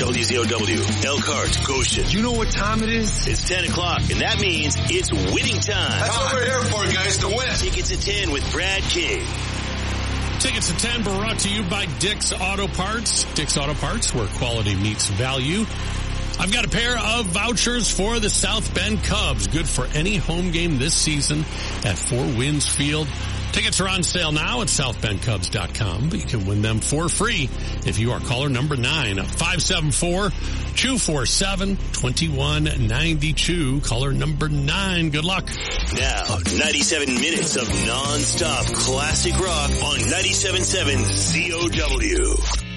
WZOW, Elkhart, Goshen. You know what time it is? It's 10 o'clock, and that means it's winning time. That's what we're here for, guys, to win. Tickets at 10 with Brad King. Tickets at 10 brought to you by Dick's Auto Parts. Dick's Auto Parts, where quality meets value. I've got a pair of vouchers for the South Bend Cubs. Good for any home game this season at Four Winds Field. Tickets are on sale now at southbendcubs.com, but you can win them for free if you are caller number 9, 574-247-2192. Caller number 9. Good luck. Now, 97 minutes of non-stop classic rock on 97.7 ZOW.